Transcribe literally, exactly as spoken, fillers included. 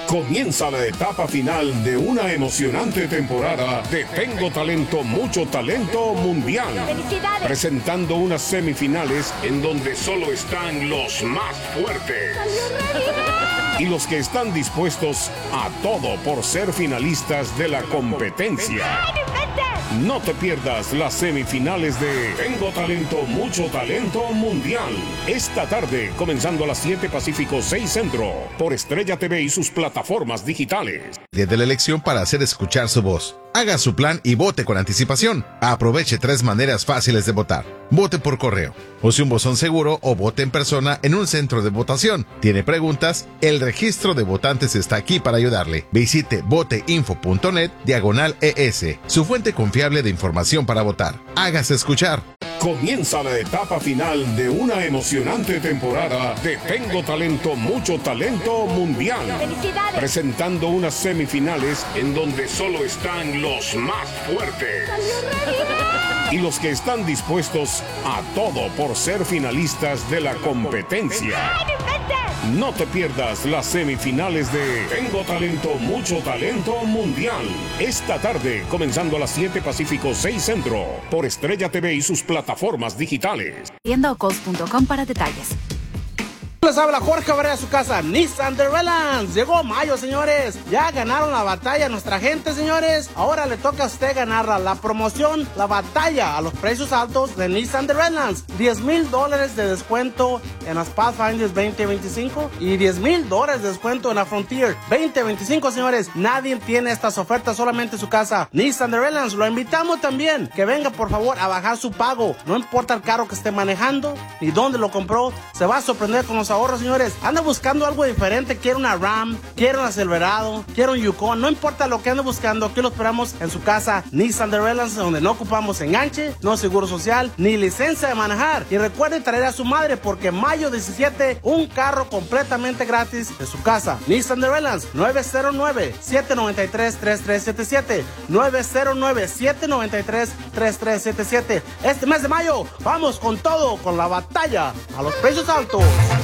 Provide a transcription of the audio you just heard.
Comienza la etapa final de una emocionante temporada de Tengo Talento, Mucho Talento Mundial. ¡Felicidades! Presentando unas semifinales en donde solo están los más fuertes. Y los que están dispuestos a todo por ser finalistas de la competencia. No te pierdas las semifinales de Tengo Talento, Mucho Talento Mundial. Esta tarde, comenzando a las siete Pacífico, seis Centro, por Estrella T V y sus plataformas digitales. Desde la elección para hacer escuchar su voz. Haga su plan y vote con anticipación. Aproveche tres maneras fáciles de votar. Vote por correo, use un buzón seguro o vote en persona en un centro de votación. ¿Tiene preguntas? El registro de votantes está aquí para ayudarle. Visite voteinfo.net diagonal ES, su fuente confiable de información para votar. Hágase escuchar. Comienza la etapa final de una emocionante temporada de Tengo Talento, Mucho Talento Mundial. ¡Felicidades! Presentando unas semifinales en donde solo están los más fuertes. Y los que están dispuestos a todo por ser finalistas de la competencia. No te pierdas las semifinales de Tengo Talento, Mucho Talento Mundial. Esta tarde, comenzando a las siete Pacífico, seis Centro, por Estrella T V y sus plataformas digitales. Tienda ocos punto com para detalles. Les habla Jorge Barrera de su casa, Nissan de Relance. Llegó mayo, señores. Ya ganaron la batalla nuestra gente, señores. Ahora le toca a usted ganarla. La promoción, la batalla a los precios altos de Nissan de Relance. diez mil dólares de descuento en las Pathfinders veinte veinticinco y diez mil dólares de descuento en la Frontier veinte veinticinco, señores. Nadie tiene estas ofertas, solamente su casa. Nissan de Relance. Lo invitamos también que venga, por favor, a bajar su pago. No importa el carro que esté manejando ni dónde lo compró. Se va a sorprender con los ahorros, señores. Anda buscando algo diferente, quiere una Ram, quiere una Silverado, quiere un Yukon, no importa lo que ande buscando, aquí lo esperamos en su casa Nissan de Relance, donde no ocupamos enganche, no seguro social, ni licencia de manejar. Y recuerde traer a su madre, porque mayo diecisiete, un carro completamente gratis de su casa. Nissan de Relance, nueve cero nueve, siete nueve tres, tres tres siete siete, nueve cero nueve, siete nueve tres, tres tres siete siete. Este mes de mayo, vamos con todo, con la batalla a los precios altos.